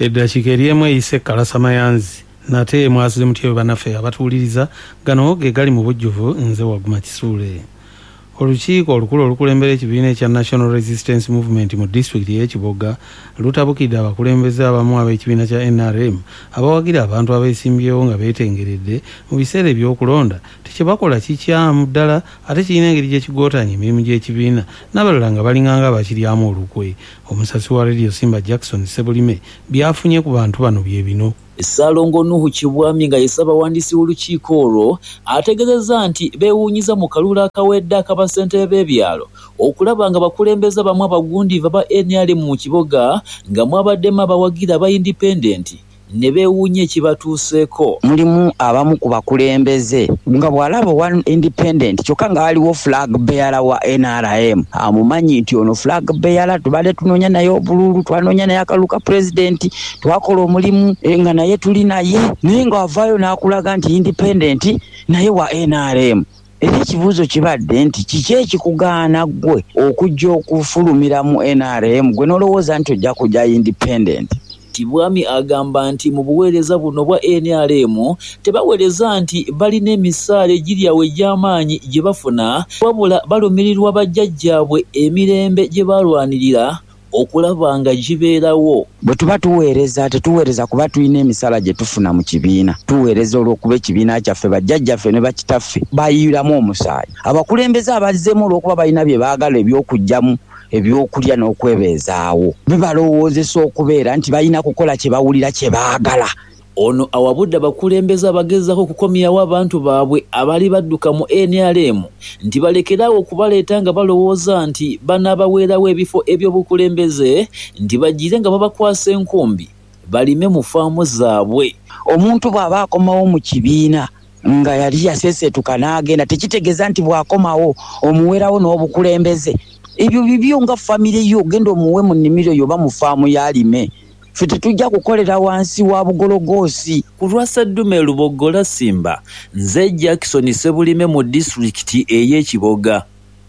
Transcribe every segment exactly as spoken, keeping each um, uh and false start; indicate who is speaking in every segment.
Speaker 1: eddakiika eryemu eyise Kalasa Mayanzi nate mwasuze mutyewe banaffe abatuwuliriza gano ge gali mu bujjuvu nze Waguma Kisuule. Olukiiko olukulu olukulembera ekibiina ekya National Resistance Movement mu disitulikiti y'Ekiboga lutabukidde abakulembeze abamu ab'ekibiina kya N R M abawagira abantu abeesimbyewo nga beetengeredde mu biseera ebyokulonda tekibakola kikyamu ddala ate kirina engeri gye kigootanya emirimu gy'ekibiina n'abalala nga balinganga abakiryamu olukwe. Omusasi wa Radio Simba Jackson Sebulime byafunye ku bantu bano bye bino.
Speaker 2: Salongo Nuhu Kibwami nga yesaba wandisi w'olukiiko olwo ategeezezza nti beewuunyiza mu kalula akawedde ak'abasentebe b'ebyalo okulaba nga bakulembeza bamu abagundiivu aba N R M mu kiboga nga mwabaddemu abawagira aba independent ne beewuunya ekibatuuseeko.
Speaker 3: Mulimu abamu ku bakulembeze nga bw'alaba wa independent kyokka nga waliwo flag bearer wa N R M amumanyi nti ono flag bearer tubadde tunoonya naye obululu, twanoonya naye akaluka president, twakola omulimu nga naye tuli naye, naye nga wavaayo n'akulaga nti independent naye wa N R M. Era ekibuuzo kibadde nti kiki ekikugaana ggwe okujja okufulumira mu N R M gwe n'olowooza nti ojja kujja independent?
Speaker 2: Kibwami agamba nti mu buweereza buno bwa N R M tebaweereza nti balina emisaala egiryawo egy'amaanyi gye bafuna, wabula balumirirwa bajjajjaabwe emirembe gye balwanirira okulaba nga gibeerawo.
Speaker 3: Bwe tuba tuweereza tetuweereza kuba tulina emisala gye tufuna mu kibiina, tuweereza olw'okuba ekibiina kyaffe bajjajjaffe ne bakitaffe bayiiramu omusaayi. Abakulembeze abazzeemu olw'okuba balina bye baagala eby'okugyamu ebyokulya n'okwebeezaawo be balowoozesa okubeera nti balina kukola kye bawulira kye baagala.
Speaker 2: Ono awabudde abakulembeze abagezaako okukomyawo abantu baabwe abali badduka mu N R M nti balekeraawo okubaleeta nga balowooza nti banaabaweerawo ebifo eby'obukulembeze nti bagire nga babakwasa enkumbi balime mu faamu zaabwe.
Speaker 3: Omuntu bw'aba akomawo mu kibiina nga yali yaseeseetuka n'agenda tekitegeeza nti bw'akomawo omuweerawo n'obukulembeze. Ebyo bibyo nga famire yo genda omuwe mu nnimiro yo ba mu faamu yalime. Ffe tetujja kukolera wansi wa bugologoosi.
Speaker 2: Ku lwa Ssaddume Lubogola Simba, nze Jackson Sebulime mu disitulikiti ey'Ekiboga.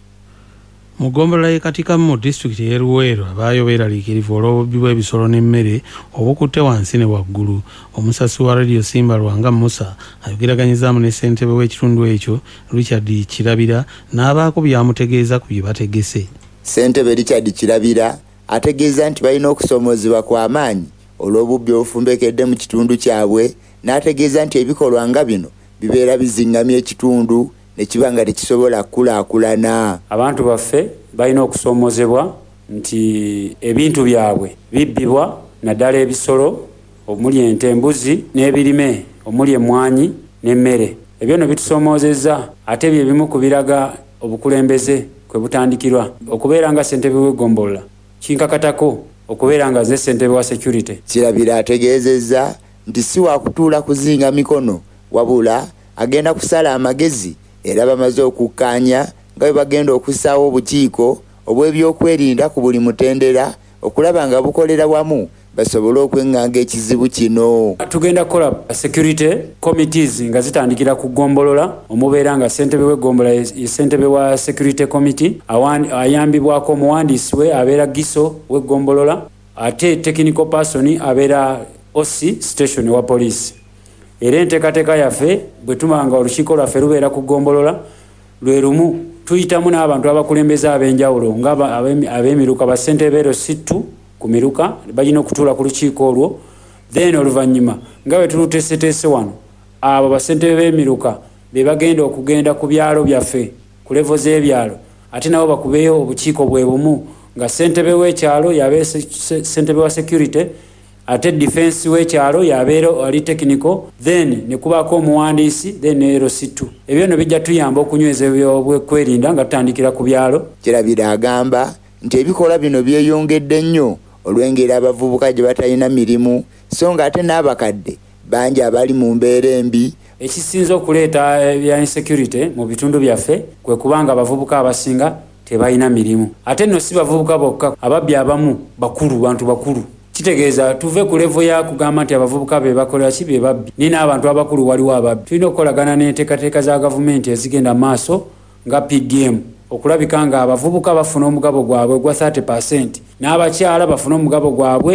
Speaker 1: Mu ggombolola y'e Katikamu mu disitulikiti y'e Luweero abaayo beeraliikirivu olw'obubbi bw'ebisolo n'emmere obukutte wansi ne waggulu. Omusasi wa Radio Simba Lwanga Musa ayogeraganyizaamu ne ssentebe w'ekitundu ekyo Richard Kirabira n'abaako byamutegeeza ku bye bategese.
Speaker 4: Ssentebe Richard Kirabira ategeeza nti balina okusoomozebwa kw'amaanyi olw'obubbi obufumbekedde mu kitundu kyabwe, n'ategeeza nti ebikolwa nga bino bibeera bizingamya ekitundu ne kiba nga tekisobola kukulaakulana.
Speaker 5: Abantu baffe balina okusoomozebwa nti ebintu byabwe bibbibwa, naddala ebisolo omuli ente, embuzi n'ebirime omuli emmwanyi n'emmere. Ebyo no bitusoomozezza ate bye bimu ku biraga obukulembeze kwe butandikirwa. Okubeera nga ssentebe w'eggombolola kinkakatako okubeera nga nze ssentebe wa security.
Speaker 4: Kirabira ategeezezza nti si waakutuula kuzinga mikono wabula agenda kusala amagezi era bamaze okukkaanya nga bwe bagenda okussaawo obukiiko obw'ebyokwerinda ku buli mutendera okulaba nga bukolera wamu basobole okweŋŋanga ekizibu kino.
Speaker 5: Tugenda kukola security committees nga zitandikira ku ggombolola, omubeera nga ssentebe w'eggombolola ye ssentebe wa security committee, ayambibwako omuwandiisi we abeera giso w'eggombolola, ate technical person abeera O C station wa police. Era enteekateeka yaffe bwe tumanga olukiiko lwaffe lubeera ku ggombolola lwe lumu tuyitamu n'abantu abakulembeze ab'enjawulo nga ab'emiruka bassentebe sittu ku miruka balina okutuula ku lukiiko olwo, then oluvannyuma nga bwe tuluteeseteese wano abo bassentebe b'emiruka be bagenda okugenda ku byalo byaffe ku levo z'ebyalo ate nabo bakubeeyo obukiiko bwe bumu nga ssentebe w'ekyalo yabeera ssentebe wa security ate defense w'ekyalo yabeera ali technical, then ne kubaako omuwandiisi, then ne ero sittu. Ebyo no bijja tuyamba okunyweza ebyokwerinda nga tutandikira ku byalo.
Speaker 4: Kirabira agamba nti ebikola bino byeyongedde nnyo olw'engeri abavubuka gye batalina mirimu so nga ate n'abakadde bangi abali mu mbeera embi.
Speaker 5: Ekisinza okuleeta ebya insecurity mu bitundu byaffe kwe kubanga abavubuka abasinga tebalina mirimu. Ate nno si bavubuka bokka, ababbi abamu bakulu, bantu bakulu. Kitegeeza tuve ku levo ya kugamba nti abavubuka be bakola ki be babbi. Nina abantu abakulu waliwo ababbi. Tulina okukolagana n'enteekateeka za gavumenti ezigenda maaso nga P D M okulabika nga abavubuka bafuna omugabo gwabwe gwa thirty percent n'abakyala bafuna omugabo gwabwe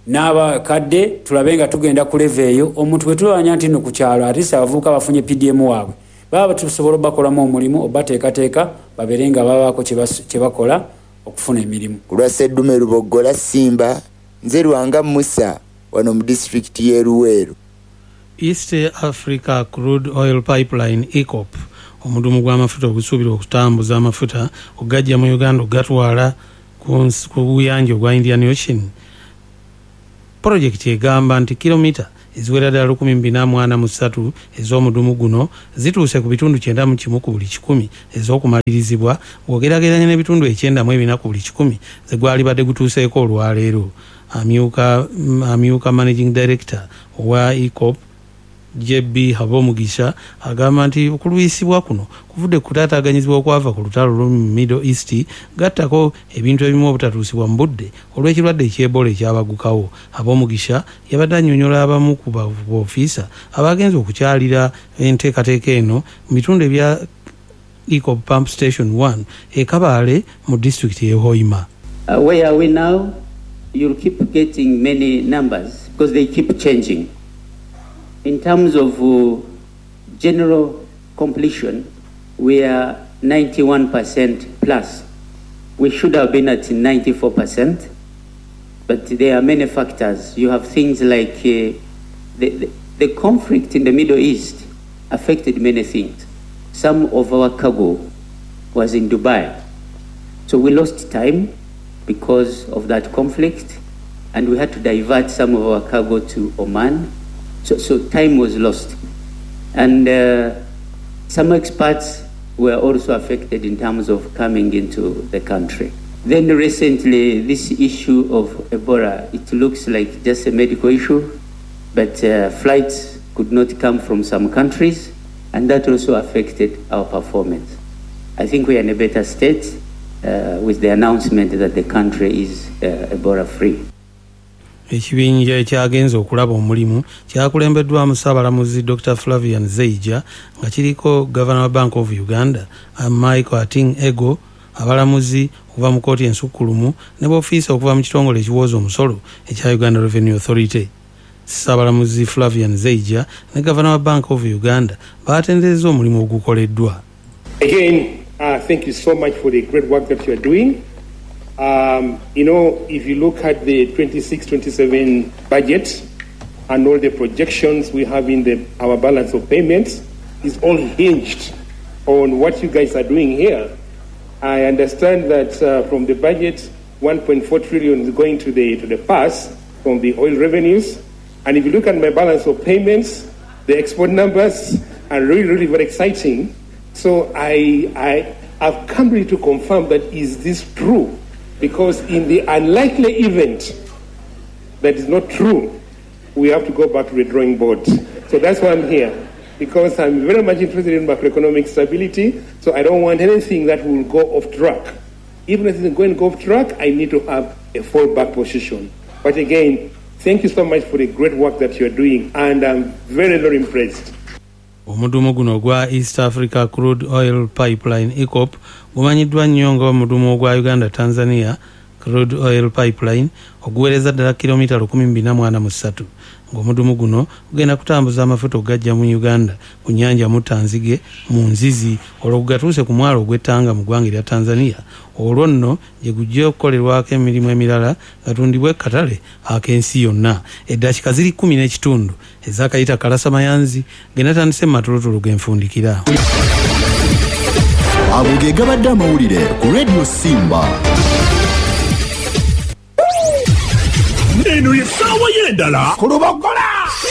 Speaker 5: n'abakadde tulabe nga tugenda ku leve eyo omuntu bwe tulwanya nti no ku kyalo atisa abavubuka bafunye P D M waabwe baba tusobola bakolamu omulimu obateekateeka babeere nga babaako kye bakola okufuna emirimu.
Speaker 4: Ku lwa Sseddume Lubogola Simba nze Lwanga Musa wano mu disitulikiti y'e Luweero.
Speaker 1: East Africa Crude Oil Pipeline E C O P omudumu gw'amafuta ogusuubirwa okutambuza amafuta ogajja mu Uganda ogatwala ku buyanja obwa Indian Ocean. Projekiti egamba nti kilomita eziwera ddala lukumi bina mu ana mu ssatu ez'omudumu guno zituuse ku bitundu kyenda mu kimu ku buli kikumi ez'okumalirizibwa bw'ogeraageranya n'ebitundu ekyenda mu ebina ku buli kikumi ze gwalibadde gutuuseeko olwaleero. Amyuka, amyuka Managing Director wa E C O P J B Habomugisha agamba nti okulwisibwa kuno kuvudde kutaataaganyizibwa okwava ku lutalo lw'omu Middle East gattako ebintu ebimu obutatuusibwa mu budde olw'ekirwadde eky'Ebola ekyabagukawo. Habomugisha yabadde annyonnyola abamu ku boofiisa abagenze okukyalira enteekateeka eno mu bitundu ebya E C O P Pump Station one e Kabaale mu disitulikiti y'e Hoima.
Speaker 6: Uh, where are we now? You'll keep getting many numbers because they keep changing. In terms of uh, general completion, we are ninety-one percent plus. We should have been at ninety-four percent, but there are many factors. You have things like uh, the, the, the conflict in the Middle East affected many things. Some of our cargo was in Dubai. So we lost time because of that conflict, and we had to divert some of our cargo to Oman. So, so time was lost. And uh, some experts were also affected in terms of coming into the country. Then recently, this issue of Ebola, it looks like just a medical issue, but uh, flights could not come from some countries, and that also affected our performance. I think we are in a better state uh, with the announcement that the country is uh, Ebola-free.
Speaker 1: Ekibinja ekyagenza okulaba omulimu kyakulembeddwamu Ssaabalamuzi Doctor Flavian Zeija nga kiriko Governor wa Bank of Uganda Michael Ating Ego, abalamuzi okuva mu kkooti ensukkulumu ne b'ofiisa okuva mu kitongole ekiwooza omusolo ekya Uganda Revenue Authority. Ssaabalamuzi Flavian Zeija ne Governor wa Bank of Uganda baatendereza omulimu ogukoleddwa.
Speaker 7: Again, uh, thank you so much for the great work that you are doing. Um, you know, if you look at the twenty-six twenty-seven budget and all the projections we have in the, our balance of payments, is all hinged on what you guys are doing here. I understand that uh, from the budget, one point four trillion is going to the to the pass from the oil revenues. And if you look at my balance of payments, the export numbers are really, really very exciting. So I, I, I've come really to confirm that is this true? Because in the unlikely event that is not true, we have to go back to the drawing board. So that's why I'm here, because I'm very much interested in macroeconomic stability, so I don't want anything that will go off track. Even if it's going to go off track, I need to have a fallback position. But again, thank you so much for the great work that you're doing, and I'm very, very impressed.
Speaker 1: Omudumu guno gwa East Africa Crude Oil Pipeline E C O P gumanyiddwa nnyo nga omudumu ogwa Uganda Tanzania Crude Oil Pipeline oguweereza ddala kilomita lukumi bina mu ana mu ssatu ng'omudumu guno gugenda kutambuza amafuta ogajja mu Uganda ku nnyanja Muttanzige mu nzizi olwo gugatuuse ku mwalo ogw'ettanga mu ggwanga erya Tanzania olwo nno gye gujja okukolerwako emirimu emirala gatundibwa ekkatale ak'ensi yonna. Eddakiika ziri kkumi n'ekitundu ez'akayita Kalasamayanzi genatandise mu matulutulu g'enfundikira.
Speaker 8: Ago ge gabadde amawulire ku Radio Simba. Eno ye ssaawa y'endala ku Lubogola.